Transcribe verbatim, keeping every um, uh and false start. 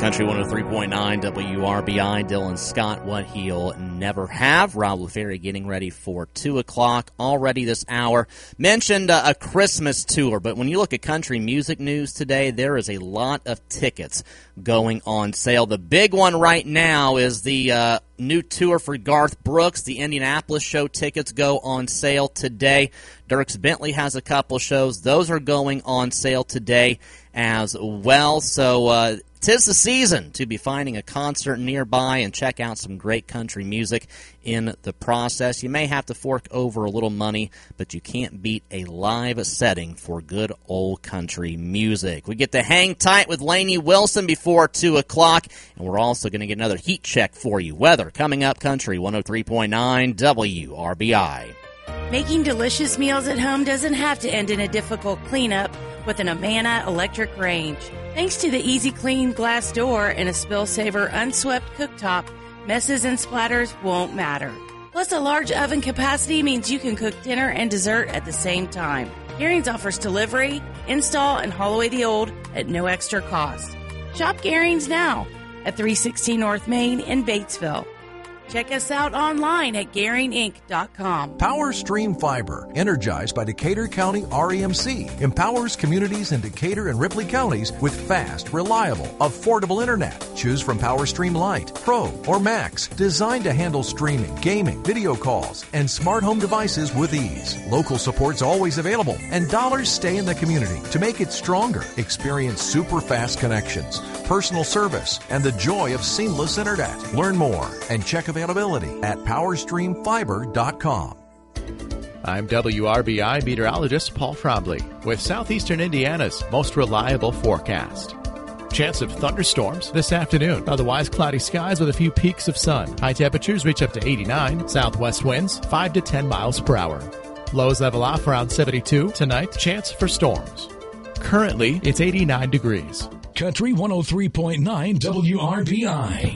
Country one oh three point nine W R B I, Dylan Scott, what he'll never have. Rob LaFerry getting ready for two o'clock already this hour. Mentioned uh, a Christmas tour, but when you look at country music news today, there is a lot of tickets going on sale. The big one right now is the uh, new tour for Garth Brooks. The Indianapolis show tickets go on sale today. Dierks Bentley has a couple shows. Those are going on sale today as well. So, uh, 'tis the season to be finding a concert nearby and check out some great country music in the process. You may have to fork over a little money, but you can't beat a live setting for good old country music. We get to hang tight with Lainey Wilson before two o'clock, and we're also going to get another heat check for you. Weather coming up, Country one oh three point nine W R B I. Making delicious meals at home doesn't have to end in a difficult cleanup with an Amana electric range. Thanks to the Easy Clean glass door and a Spill Saver unswept cooktop, messes and splatters won't matter. Plus, a large oven capacity means you can cook dinner and dessert at the same time. Garings offers delivery, install, and haul away the old at no extra cost. Shop Garings now at three sixteen North Main in Batesville. Check us out online at Garing Inc dot com. PowerStream Fiber, energized by Decatur County R E M C, empowers communities in Decatur and Ripley counties with fast, reliable, affordable internet. Choose from PowerStream Lite, Pro, or Max, designed to handle streaming, gaming, video calls, and smart home devices with ease. Local support's always available, and dollars stay in the community to make it stronger. Experience super fast connections, personal service, and the joy of seamless internet. Learn more and check availability at power stream fiber dot com. I'm W R B I meteorologist Paul Frobley with Southeastern Indiana's most reliable forecast. Chance of thunderstorms this afternoon. Otherwise cloudy skies with a few peaks of sun. High temperatures reach up to eighty-nine. Southwest winds five to ten miles per hour. Lows level off around seventy-two. Tonight, chance for storms. Currently, it's eighty-nine degrees. Country one oh three point nine W R B I.